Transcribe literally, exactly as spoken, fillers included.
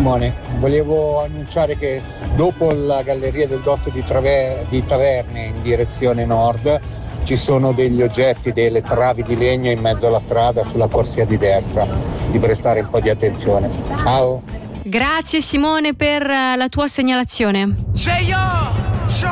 Simone, volevo annunciare che dopo la galleria del Dotto di, Trave- di Taverne in direzione nord ci sono degli oggetti, delle travi di legno in mezzo alla strada sulla corsia di destra, di prestare un po' di attenzione. Ciao! Grazie Simone per la tua segnalazione. C'è io!